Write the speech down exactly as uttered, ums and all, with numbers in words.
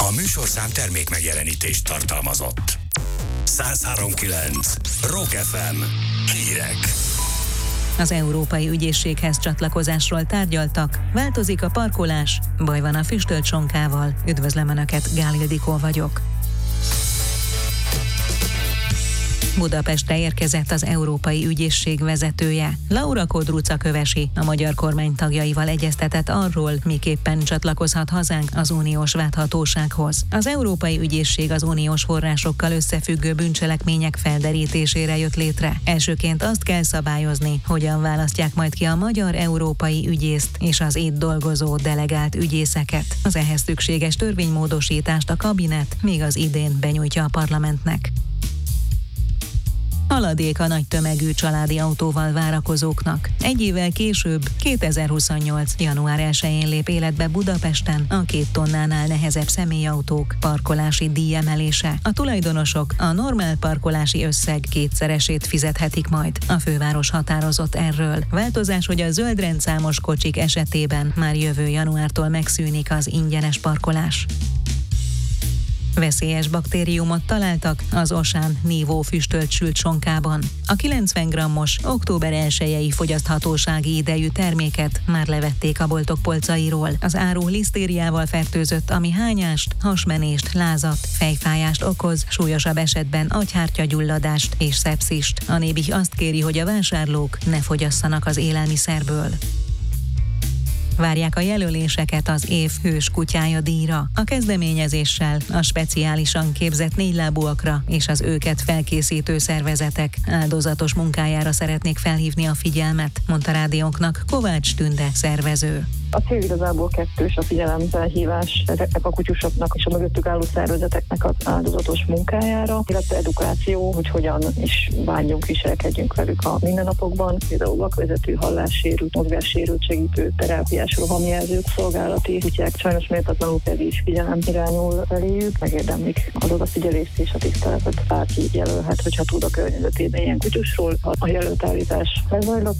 A műsorszám termék megjelenítést tartalmazott. száz három kilenc Rock ef em. Hírek. Az Európai Ügyészséghez csatlakozásról tárgyaltak, változik a parkolás, baj van a füstölt sonkával. Üdvözlöm Önöket, Gál Ildikó vagyok. Budapestre érkezett az Európai Ügyészség vezetője. Laura Kodruca Kövesi a magyar kormány tagjaival egyeztetett arról, miképpen csatlakozhat hazánk az uniós vádhatósághoz. Az Európai Ügyészség az uniós forrásokkal összefüggő bűncselekmények felderítésére jött létre. Elsőként azt kell szabályozni, hogyan választják majd ki a magyar európai ügyészt és az itt dolgozó delegált ügyészeket. Az ehhez szükséges törvénymódosítást a kabinet még az idén benyújtja a parlamentnek. Haladék a nagy tömegű családi autóval várakozóknak. Egy évvel később, kétezer-huszonnyolc. január elsején lép életbe Budapesten a két tonnánál nehezebb személyautók parkolási díjemelése. A tulajdonosok a normál parkolási összeg kétszeresét fizethetik majd. A főváros határozott erről. Változás, hogy a zöld rendszámos kocsik esetében már jövő januártól megszűnik az ingyenes parkolás. Veszélyes baktériumot találtak az Auchan nívó füstölt sült sonkában. A kilencven grammos, október elsejei fogyaszthatósági idejű terméket már levették a boltok polcairól. Az áru lisztériával fertőzött, ami hányást, hasmenést, lázat, fejfájást okoz, súlyosabb esetben agyhártyagyulladást és szepszist. A Nébih azt kéri, hogy a vásárlók ne fogyasszanak az élelmiszerből. Várják a jelöléseket az év hős kutyája díjra. A kezdeményezéssel a speciálisan képzett négylábúakra és az őket felkészítő szervezetek áldozatos munkájára szeretnék felhívni a figyelmet, mondta rádiónknak Kovács Tünde szervező. A cél igazából kettős, a figyelemfelhívás ezeknek a kutyusoknak és a mögöttük álló szervezeteknek az áldozatos munkájára, illetve edukáció, hogy hogyan is bánjunk, viselkedjünk velük a mindennapokban, például vakvezető, hallássérült, mozgássérült segítő, terápiás rohamjelzők, szolgálati kutyák, sajnos méltatlanul pedig is figyelem irányul eléjük, megérdemlik az odafigyelést és a tiszteletet. Bárki jelölhet, hogyha tud a környezetében ilyen kutyusról. A jelöltállítás lezajlott,